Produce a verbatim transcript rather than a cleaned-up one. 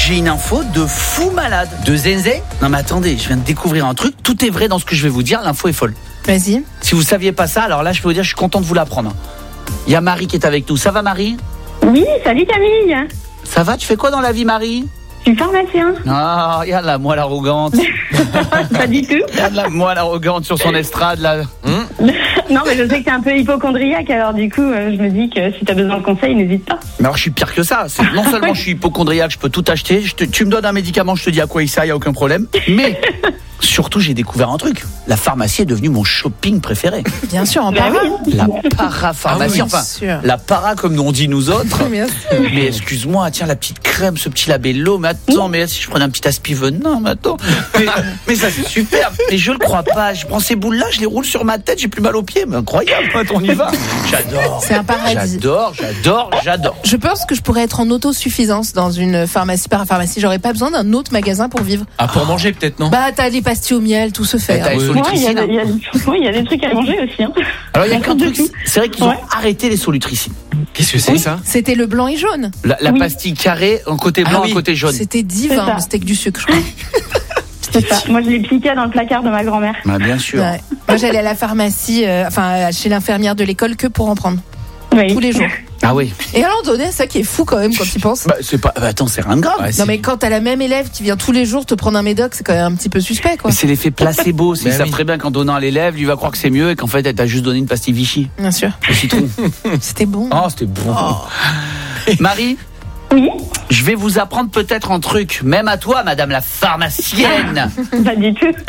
j'ai une info de fou malade. De zinzé. Non mais attendez, je viens de découvrir un truc. Tout est vrai dans ce que je vais vous dire, l'info est folle. Vas-y. Si vous saviez pas ça, alors là je peux vous dire, je suis content de vous l'apprendre. Il y a Marie qui est avec nous. Ça va Marie ? Oui, salut Camille. Ça va, tu fais quoi dans la vie Marie ? Je suis pharmacien. Ah, regarde là, moi l'arrogante. Pas du tout. Regarde là, moi l'arrogante sur son estrade là. Hum Non, mais je sais que t'es un peu hypochondriaque, alors du coup, euh, je me dis que si t'as besoin de conseils, n'hésite pas. Mais alors je suis pire que ça. C'est, non seulement je suis hypochondriaque, je peux tout acheter. Je te, tu me donnes un médicament, je te dis à quoi il sert, il y a aucun problème. Mais surtout, j'ai découvert un truc. La pharmacie est devenue mon shopping préféré. Bien sûr, en Bah para. oui. La parapharmacie, Ah oui, enfin, sûr. la para comme on dit nous autres. Bien sûr. Mais excuse-moi, tiens, la petite crème, ce petit labello, mais attends, mais si je prenais un petit aspivenin, mais attends. Mais, mais ça, c'est super. Mais je le crois pas. Je prends ces boules-là, je les roule sur ma tête, j'ai plus mal aux pieds. Mais incroyable, on y va. J'adore. C'est un paradis. J'adore, j'adore, j'adore. Je pense que je pourrais être en autosuffisance dans une pharmacie, parapharmacie. J'aurais pas besoin d'un autre magasin pour vivre. Ah, pour manger peut-être, non? Bah, t'as les pastilles au miel, tout se fait. Et t'as hein. les Ouais, il y, a solutricines. des- il y, a des- ouais, il y a des trucs à manger aussi. Hein. Alors, il y a qu'un De truc, tout. c'est vrai qu'ils ont Ouais. arrêté les solutricines. Qu'est-ce que c'est ça? C'était le blanc et jaune. La, la Oui. pastille carrée, un côté blanc, Ah oui. un côté jaune. C'était C'est divin, ça. mais c'était que du sucre, je crois. C'est ça. Moi, je les piquais dans le placard de ma grand-mère. Ah, bien sûr. Ouais. Moi, j'allais à la pharmacie, euh, enfin, chez l'infirmière de l'école que pour en prendre. Oui. Tous les jours. Ah oui. Et à un moment donné, ça qui est fou quand même quand tu penses. Bah, c'est pas, bah, attends, c'est rien de grave. Ouais, Non, c'est- mais quand t'as la même élève qui vient tous les jours te prendre un médoc, c'est quand même un petit peu suspect, quoi. Mais c'est l'effet placebo. C'est, ils Ben savent oui. très bien qu'en donnant à l'élève, lui va croire que c'est mieux et qu'en fait, elle t'a juste donné une pastille Vichy. Bien sûr. Au citron. C'était bon. Oh, c'était bon. Marie, Oui, je vais vous apprendre peut-être un truc, même à toi, madame la pharmacienne. pas du tout.